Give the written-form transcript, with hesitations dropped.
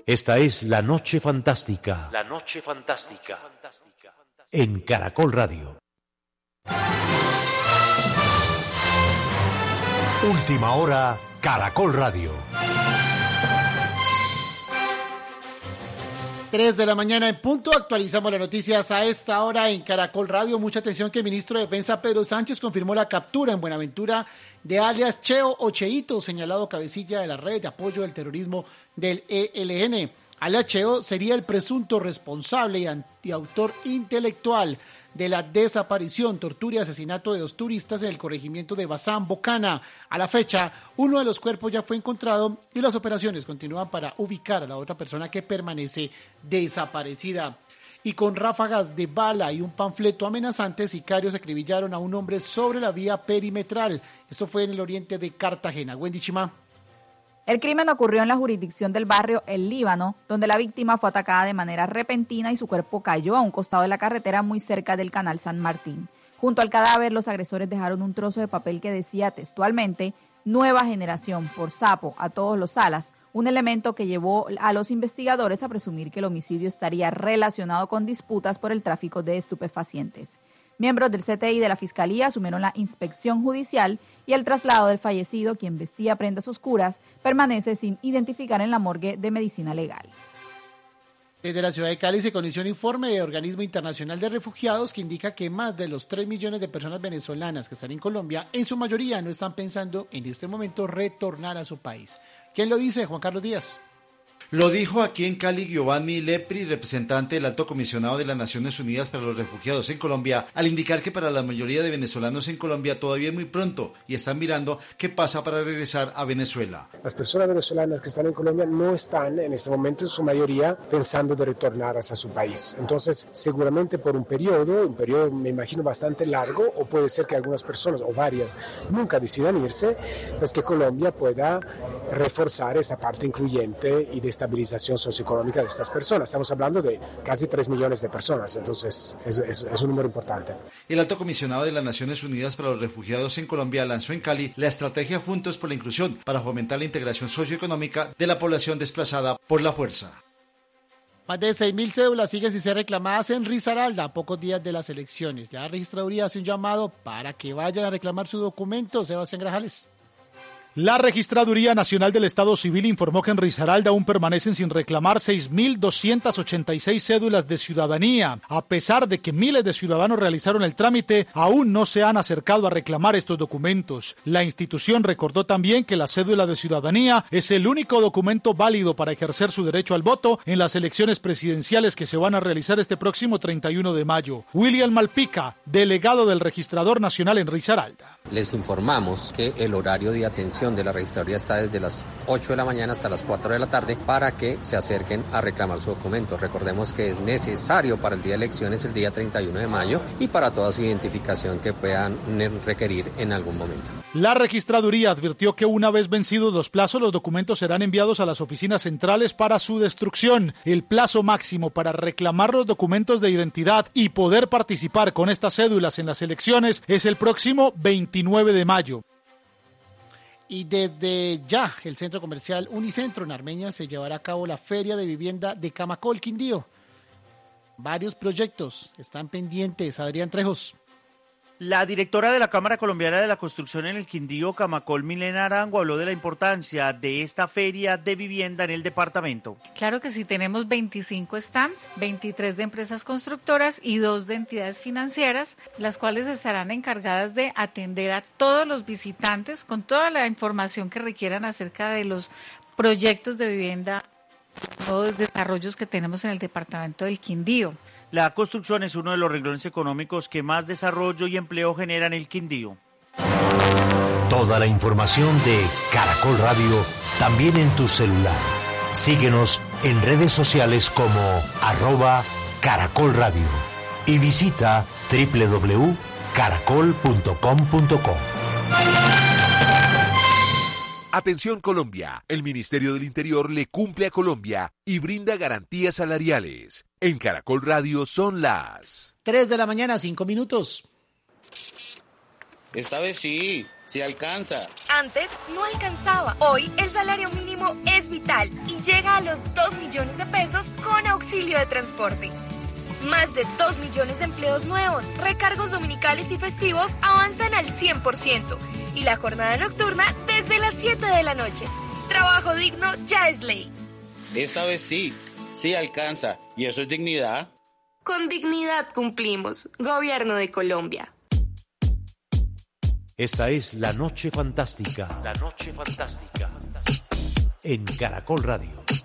Esta es La Noche Fantástica. La Noche Fantástica. En Caracol Radio. Última hora, Caracol Radio. 3 de la mañana en punto, actualizamos las noticias a esta hora en Caracol Radio. Mucha atención que el ministro de Defensa Pedro Sánchez confirmó la captura en Buenaventura de alias Cheo o Cheito, señalado cabecilla de la red de apoyo del terrorismo del ELN. Alias Cheo sería el presunto responsable y autor intelectual de la desaparición, tortura y asesinato de 2 turistas en el corregimiento de Bazán, Bocana. A la fecha, uno de los cuerpos ya fue encontrado y las operaciones continúan para ubicar a la otra persona que permanece desaparecida. Y con ráfagas de bala y un panfleto amenazante, sicarios acribillaron a un hombre sobre la vía perimetral. Esto fue en el oriente de Cartagena. Wendy Chimá. El crimen ocurrió en la jurisdicción del barrio El Líbano, donde la víctima fue atacada de manera repentina y su cuerpo cayó a un costado de la carretera muy cerca del canal San Martín. Junto al cadáver, los agresores dejaron un trozo de papel que decía textualmente: "Nueva generación, por sapo, a todos los alas", un elemento que llevó a los investigadores a presumir que el homicidio estaría relacionado con disputas por el tráfico de estupefacientes. Miembros del CTI de la Fiscalía asumieron la inspección judicial y el traslado del fallecido, quien vestía prendas oscuras, permanece sin identificar en la morgue de medicina legal. Desde la ciudad de Cali se conoció un informe del Organismo Internacional de Refugiados que indica que más de los 3 millones de personas venezolanas que están en Colombia, en su mayoría no están pensando en este momento retornar a su país. ¿Quién lo dice? Juan Carlos Díaz. Lo dijo aquí en Cali Giovanni Lepri, representante del Alto Comisionado de las Naciones Unidas para los Refugiados en Colombia, al indicar que para la mayoría de venezolanos en Colombia todavía es muy pronto y están mirando qué pasa para regresar a Venezuela. Las personas venezolanas que están en Colombia no están en este momento en su mayoría pensando de retornar hacia su país. Entonces, seguramente por un periodo me imagino bastante largo, o puede ser que algunas personas o varias nunca decidan irse, pues que Colombia pueda reforzar esta parte incluyente y de estabilización socioeconómica de estas personas. Estamos hablando de casi 3 millones de personas, entonces es un número importante. El Alto Comisionado de las Naciones Unidas para los Refugiados en Colombia lanzó en Cali la estrategia Juntos por la Inclusión para fomentar la integración socioeconómica de la población desplazada por la fuerza. Más de 6.000 cédulas siguen sin ser reclamadas en Risaralda a pocos días de las elecciones. La registraduría hace un llamado para que vayan a reclamar su documento. Sebastián Grajales. La Registraduría Nacional del Estado Civil informó que en Risaralda aún permanecen sin reclamar 6.286 cédulas de ciudadanía. A pesar de que miles de ciudadanos realizaron el trámite, aún no se han acercado a reclamar estos documentos. La institución recordó también que la cédula de ciudadanía es el único documento válido para ejercer su derecho al voto en las elecciones presidenciales que se van a realizar este próximo 31 de mayo. William Malpica, delegado del Registrador Nacional en Risaralda. Les informamos que el horario de atención de la registraduría está desde las 8 de la mañana hasta las 4 de la tarde para que se acerquen a reclamar su documento. Recordemos que es necesario para el día de elecciones el día 31 de mayo y para toda su identificación que puedan requerir en algún momento. La registraduría advirtió que una vez vencidos los plazos, los documentos serán enviados a las oficinas centrales para su destrucción. El plazo máximo para reclamar los documentos de identidad y poder participar con estas cédulas en las elecciones es el próximo 29 de mayo. Y desde ya, el centro comercial Unicentro en Armenia se llevará a cabo la Feria de Vivienda de Camacol, Quindío. Varios proyectos están pendientes. Adrián Trejos. La directora de la Cámara Colombiana de la Construcción en el Quindío, Camacol, Milena Arango, habló de la importancia de esta feria de vivienda en el departamento. Claro que sí, tenemos 25 stands, 23 de empresas constructoras y 2 de entidades financieras, las cuales estarán encargadas de atender a todos los visitantes con toda la información que requieran acerca de los proyectos de vivienda, los desarrollos que tenemos en el departamento del Quindío. La construcción es uno de los renglones económicos que más desarrollo y empleo genera en el Quindío. Toda la información de Caracol Radio también en tu celular. Síguenos en redes sociales como @Caracol Radio y visita www.caracol.com.co. Atención Colombia, el Ministerio del Interior le cumple a Colombia y brinda garantías salariales. En Caracol Radio son las 3 de la mañana, 5 minutos. Esta vez sí. Sí alcanza. Antes no alcanzaba. Hoy el salario mínimo es vital y llega a los 2 millones de pesos con auxilio de transporte. Más de 2 millones de empleos nuevos, recargos dominicales y festivos avanzan al 100% y la jornada nocturna desde las 7 de la noche. Trabajo digno ya es ley. Esta vez sí alcanza. ¿Y eso es dignidad? Con dignidad cumplimos. Gobierno de Colombia. Esta es La Noche Fantástica. La Noche Fantástica. En Caracol Radio.